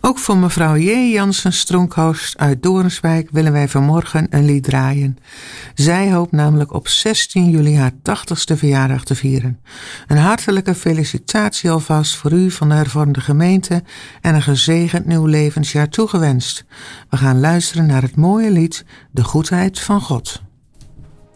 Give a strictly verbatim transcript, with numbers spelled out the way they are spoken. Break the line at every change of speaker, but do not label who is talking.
Ook voor mevrouw J. Jansen-Stronkhorst uit Doornswijk willen wij vanmorgen een lied draaien. Zij hoopt namelijk op zestien juli haar tachtigste verjaardag te vieren. Een hartelijke felicitatie alvast voor u van de hervormde gemeente en een gezegend nieuw levensjaar toegewenst. We gaan luisteren naar het mooie lied De Goedheid van God.